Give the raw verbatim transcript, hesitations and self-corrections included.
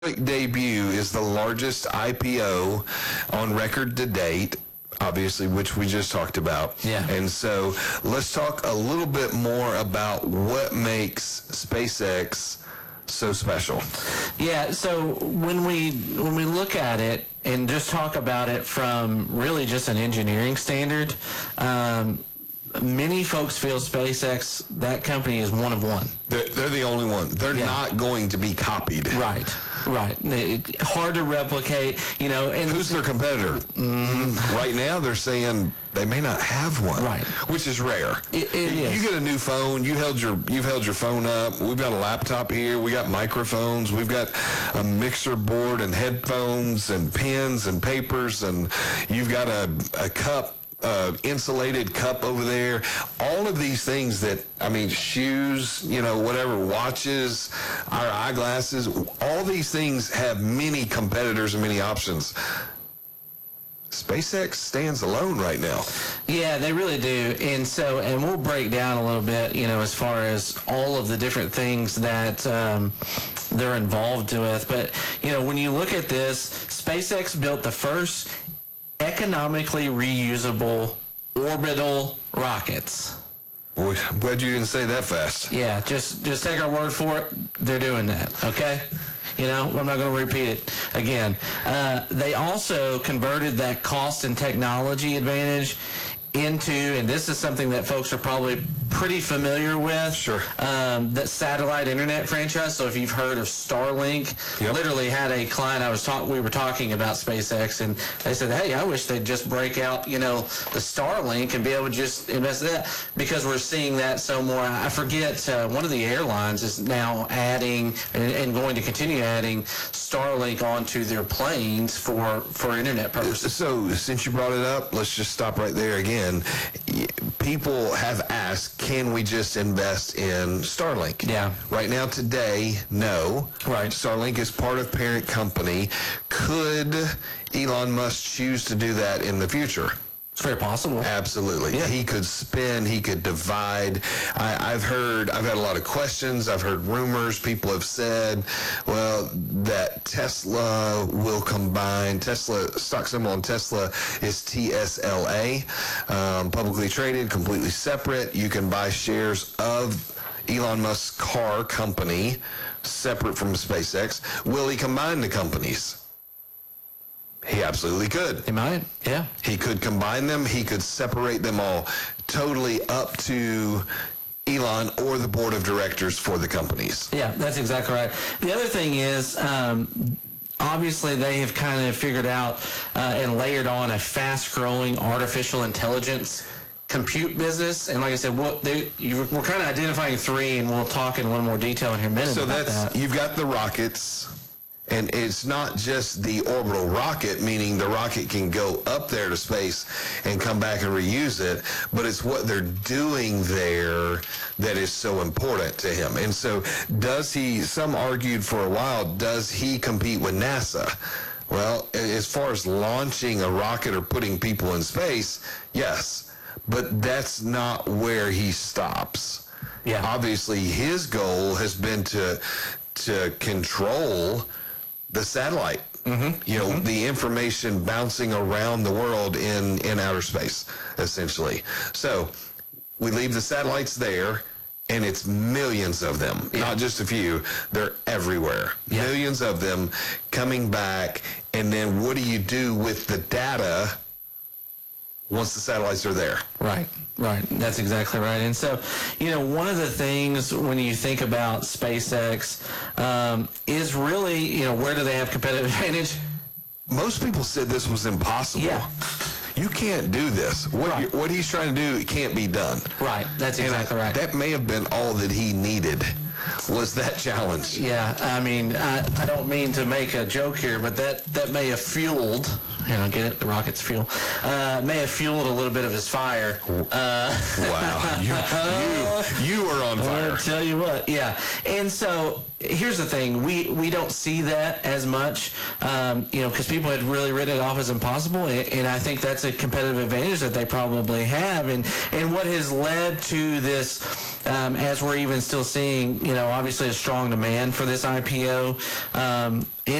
debut is the largest I P O on record to date, obviously, which we just talked about. Yeah. And so let's talk a little bit more about what makes SpaceX so special. Yeah, so when we when we look at it and just talk about it from really just an engineering standard, um, many folks feel SpaceX, that company is one of one. They're, they're the only one. They're Yeah. not going to be copied. Right, right. It, hard to replicate, you know. And who's their competitor? Mm-hmm. Right now, they're saying they may not have one. Right. Which is rare. It, it you, is. you get a new phone. You held your you've held your phone up. We've got a laptop here. We got microphones. We've got a mixer board and headphones and pens and papers, and you've got a a cup. Uh, insulated cup over there, all of these things that, I mean, shoes, you know, whatever, watches, our eyeglasses, all these things have many competitors and many options. SpaceX stands alone right now. Yeah, they really do. And so, and we'll break down a little bit, you know, as far as all of the different things that um, they're involved with. But, you know, when you look at this, SpaceX built the first economically reusable orbital rockets. Boy, I'm glad you didn't say that fast. Yeah, just just take our word for it. They're doing that, okay? You know, I'm not going to repeat it again. Uh, they also converted that cost and technology advantage into, and this is something that folks are probably pretty familiar with. Sure. Um, that satellite internet franchise. So if you've heard of Starlink, Yep. literally had a client I was talking, we were talking about SpaceX, and they said, hey, I wish they'd just break out, you know, the Starlink and be able to just invest in that, because we're seeing that so more. I forget, uh, one of the airlines is now adding and, and going to continue adding Starlink onto their planes for, for internet purposes. So, since you brought it up, let's just stop right there again. People have asked, can we just invest in Starlink? Yeah. Right now, today, no. Right. Starlink is part of parent company. Could Elon Musk choose to do that in the future? It's very possible. Absolutely. Yeah. He could spin, he could divide. I, I've heard, I've had a lot of questions. I've heard rumors. People have said, well, that Tesla will combine. Tesla, stock symbol on Tesla is T S L A, um, publicly traded, completely separate. You can buy shares of Elon Musk's car company separate from SpaceX. Will he combine the companies? He absolutely could. He might, yeah. He could combine them. He could separate them all, totally up to Elon or the board of directors for the companies. Yeah, that's exactly right. The other thing is, um, obviously they have kind of figured out uh, and layered on a fast-growing artificial intelligence compute business. And like I said, what they, you, we're kind of identifying three, and we'll talk in a little more detail in here in a minute So about that's, that. you've got the rockets. And it's not just the orbital rocket, meaning the rocket can go up there to space and come back and reuse it, but it's what they're doing there that is so important to him. And so does he, some argued for a while, does he compete with NASA? Well, as far as launching a rocket or putting people in space, yes, but that's not where he stops. Yeah. Obviously, his goal has been to to control the satellite, mm-hmm. you know, mm-hmm. the information bouncing around the world in, in outer space, essentially. So we leave the satellites there, and it's millions of them, yeah. not just a few. They're everywhere. Yeah. Millions of them coming back, and then what do you do with the data once the satellites are there? Right, right. That's exactly right. And so, you know, one of the things when you think about SpaceX um, is really, you know, where do they have competitive advantage? Most people said this was impossible. Yeah. You can't do this. What, Right. what he's trying to do, it can't be done. Right, that's And exactly right. That may have been all that he needed, was that challenge. Yeah, I mean, I, I don't mean to make a joke here, but that, that may have fueled you know, get it, the rocket's fuel, uh, may have fueled a little bit of his fire. Uh, Wow, you, you, you are on fire. I'll tell you what, yeah. And so here's the thing: we we don't see that as much, um, you know, because people had really written it off as impossible, and, and I think that's a competitive advantage that they probably have, and and what has led to this, um, as we're even still seeing, you know, obviously a strong demand for this I P O. Um,